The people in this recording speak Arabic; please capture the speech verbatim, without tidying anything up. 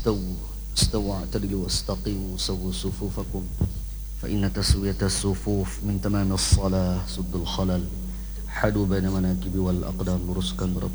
استووا استووا اعتدلوا واستقيموا سووا صفوفكم فإن تسوية الصفوف من تمام الصلاة سد الخلل حدوا بين مناكب والأقدام رزقا